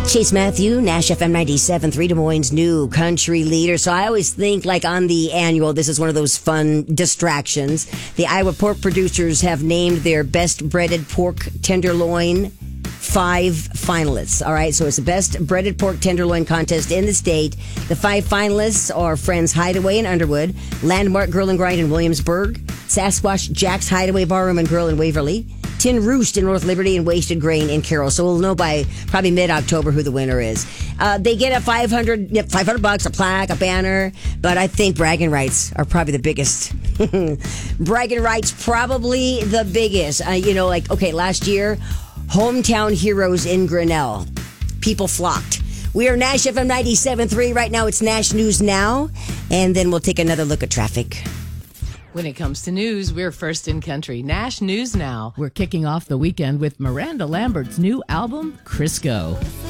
Chase Matthew, Nash FM 97.3, Des Moines' new country leader. So I always think, like, on the annual, this is one of those fun distractions. The Iowa pork producers have named their best breaded pork tenderloin 5 finalists. All right, so it's the best breaded pork tenderloin contest in the state. The 5 finalists are Friends Hideaway in Underwood, Landmark Grill and Grind in Williamsburg, Sasquatch Jack's Hideaway Barroom and Grill in Waverly, Tin Roost in North Liberty, and Wasted Grain in Carroll. So we'll know by probably mid-October who the winner is. They get a $500, a plaque, a banner, but I think bragging rights are probably the biggest. Bragging rights, probably the biggest. Last year, Hometown Heroes in Grinnell. People flocked. We are Nash FM 97.3. Right now, it's Nash News Now, and then we'll take another look at traffic. When it comes to news, we're first in country. Nash News Now. We're kicking off the weekend with Miranda Lambert's new album, Crisco.